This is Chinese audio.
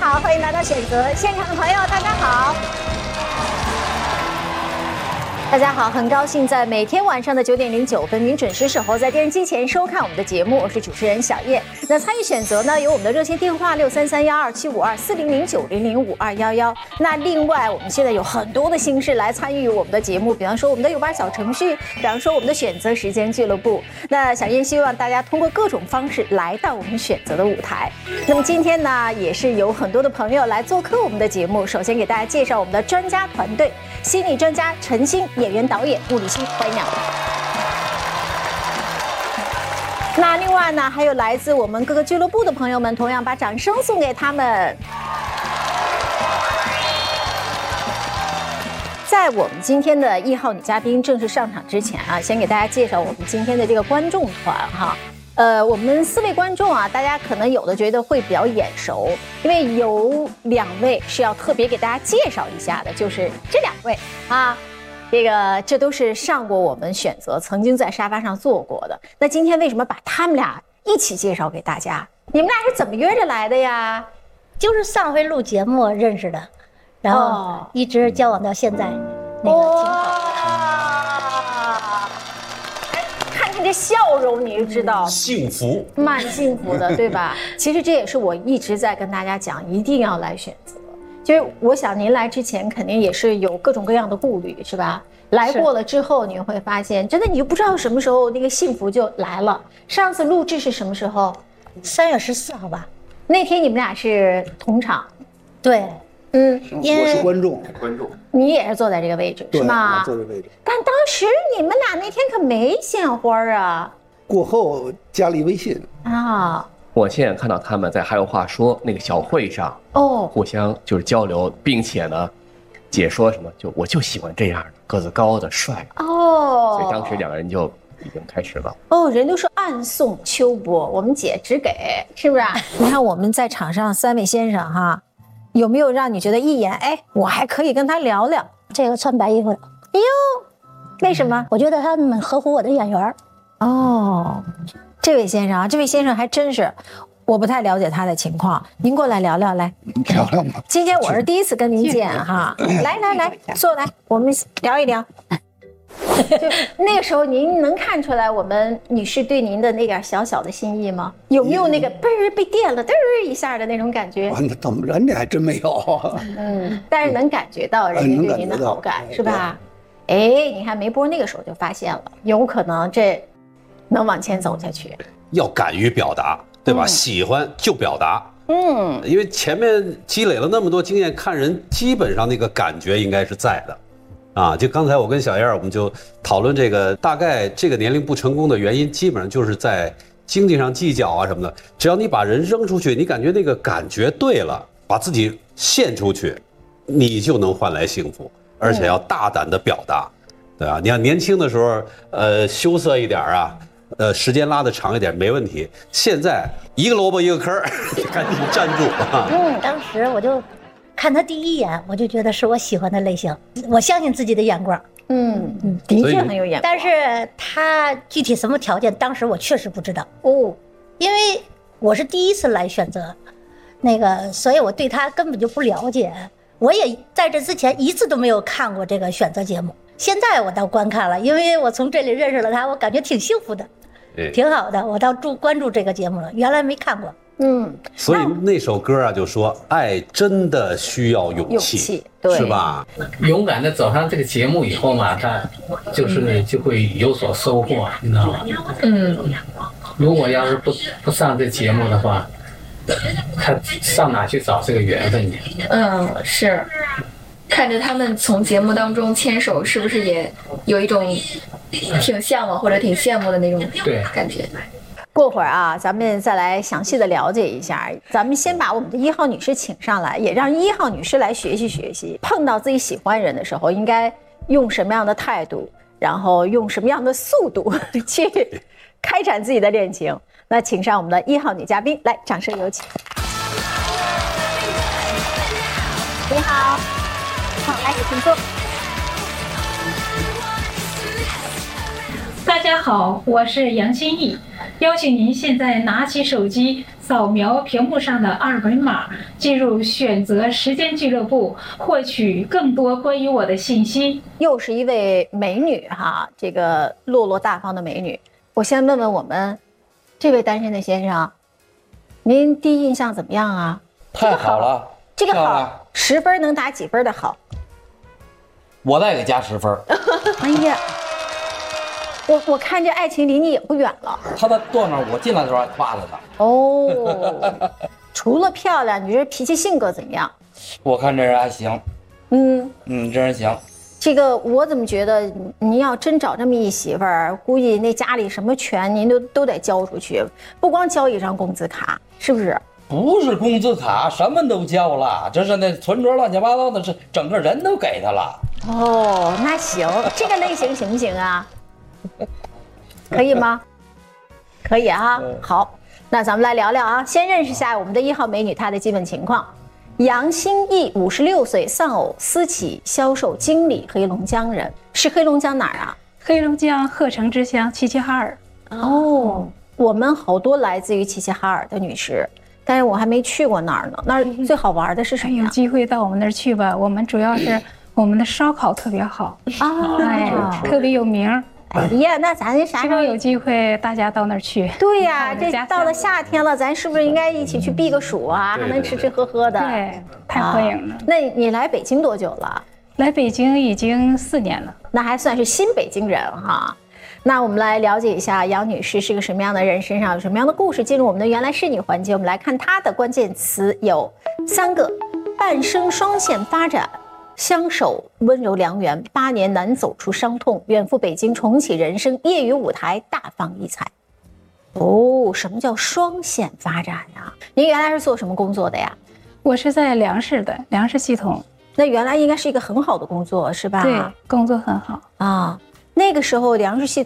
好，欢迎来到选择现场的朋友，大家好。大家好，很高兴在每天晚上的9点09分，您准时守候在电视机前收看我们的节目，我是主持人小叶。那参与选择呢，有我们的热线电话633-12752-4009-005211。那另外，我们现在有很多的形式来参与我们的节目，比方说我们的有把小程序，比方说我们的选择时间俱乐部。那小叶希望大家通过各种方式来到我们选择的舞台。那么今天呢，也是有很多的朋友来做客我们的节目。首先给大家介绍我们的专家团队，心理专家陈星。演员、导演物理星，欢迎两位。那另外呢，还有来自我们各个俱乐部的朋友们，同样把掌声送给他们。在我们今天的1号女嘉宾正式上场之前啊，先给大家介绍我们今天的这个观众团哈。我们4位观众啊，大家可能有的觉得会比较眼熟，因为有2位是要特别给大家介绍一下的，就是这2位啊。这都是上过我们选择，曾经在沙发上坐过的。那今天为什么把他们俩一起介绍给大家？你们俩是怎么约着来的呀？ 就是上回录节目认识的，然后一直交往到现在，那个挺好。 看你这笑容，你就知道幸福， 蛮幸福的，对吧？其实这也是我一直在跟大家讲，一定要来选择。就是我想您来之前肯定也是有各种各样的顾虑，是吧？来过了之后，你会发现，真的你就不知道什么时候那个幸福就来了。上次录制是什么时候 ？3月14号吧。 那天你们俩是同场， 对， 我是观众， 你也是坐在这个位置，是吗？ 坐这位置。 但当时你们俩那天可没献花啊。 过后加了微信啊。 我现在看到他们在还有话说那个小会上互相就是交流，并且呢，姐说什么我就喜欢这样的个子高的帅所以当时2个人就已经开始了。 人都说暗送秋波，我们姐只给，是不是？你看我们在场上3位先生哈，有没有让你觉得一眼我还可以跟他聊聊？ 这个穿白衣服的， 哎呦，为什么？ 我觉得他们合乎我的眼缘。 这位先生啊，这位先生还真是，我不太了解他的情况，您过来聊聊来。 聊聊嘛。 今天我是第一次跟您见哈，来，坐来，我们聊一聊。就那个时候，您能看出来我们女士对您的那点小小的心意吗？有没有那个嘣儿被电了，嘚儿一下的那种感觉？ 那怎么人家还真没有。 但是能感觉到人家对您的好感，是吧？你看梅波那个时候就发现了，有可能这能往前走下去。 要敢于表达，对吧？喜欢就表达。因为前面积累了那么多经验，看人基本上那个感觉应该是在的。就刚才我跟小燕我们就讨论这个，大概这个年龄不成功的原因，基本上就是在经济上计较啊什么的。只要你把人扔出去，你感觉那个感觉对了，把自己献出去，你就能换来幸福，而且要大胆的表达，对吧？你要年轻的时候，羞涩一点啊。时间拉得长一点没问题。现在一个萝卜一个坑，赶紧站住啊！ 当时我就看他第一眼，我就觉得是我喜欢的类型。我相信自己的眼光。 的确很有眼光。 但是他具体什么条件，当时我确实不知道因为我是第一次来选择，所以我对他根本就不了解。我也在这之前一次都没有看过这个选择节目。现在我倒观看了，因为我从这里认识了他，我感觉挺幸福的，挺好的。我倒关注这个节目了，原来没看过。 所以那首歌啊，就说爱真的需要勇气， 对， 是吧？ 勇敢的走上这个节目以后嘛，他就会有所收获，你知道吗？如果要是不上这节目的话，他上哪去找这个缘分去？ 是。看着他们从节目当中牵手，是不是也有一种挺向往或者挺羡慕的那种感觉？ 过会儿啊，咱们再来详细的了解一下。咱们先把我们的1号女士请上来，也让1号女士来学习学习。碰到自己喜欢人的时候，应该用什么样的态度，然后用什么样的速度去开展自己的恋情。那请上我们的1号女嘉宾，来，掌声有请。你好。好，来，请坐。 大家好，我是杨心怡，邀请您现在拿起手机， 扫描屏幕上的2维码，进入选择时间俱乐部，获取更多关于我的信息。 又是一位美女哈，这个落落大方的美女。我先问问我们这位单身的先生，您第一印象怎么样啊？ 太好了， 这个好，10分能打几分的好？ 我再给加10分。 哎呀，我看这爱情离你也不远了。 他在坐那儿，我进来的时候还夸他呢。 哦，除了漂亮，你这脾气性格怎么样？ 我看这人还行。这人行。 这个我怎么觉得，您要真找这么一媳妇儿，估计那家里什么权您都得交出去，不光交一张工资卡，是不是？ 不是工资卡，什么都交了，这是那存折乱七八糟的，是整个人都给他了。 哦，那行，这个类型行不行啊？可以吗？可以啊。好，那咱们来聊聊啊，先认识下我们的1号美女她的基本情况。杨新义56岁，丧偶，私企销售经理，黑龙江人。是黑龙江哪儿啊？ 黑龙江鹤城之乡齐齐哈尔。 哦，我们好多来自于齐齐哈尔的女士，但是我还没去过那儿呢。那儿最好玩的是什么呀？ 有机会到我们那儿去吧。我们主要是我们的烧烤特别好啊，特别有名。 哎呀，那咱啥时候有机会大家到那儿去？ 对呀，这到了夏天了，咱是不是应该一起去避个暑啊？还能吃吃喝喝的。 对，太欢迎了。 那你来北京多久了？ 来北京已经4年了， 那还算是新北京人哈。那我们来了解一下杨女士是个什么样的人，身上有什么样的故事。进入我们的原来是你环节，我们来看她的关键词有3个：半生双线发展。相守温柔良缘，8年难走出伤痛，远赴北京重启人生，业余舞台大放异彩。哦，什么叫双线发展呀？您原来是做什么工作的呀？ 我是在粮食系统。 那原来应该是一个很好的工作是吧？ 对，工作很好啊。那个时候粮食系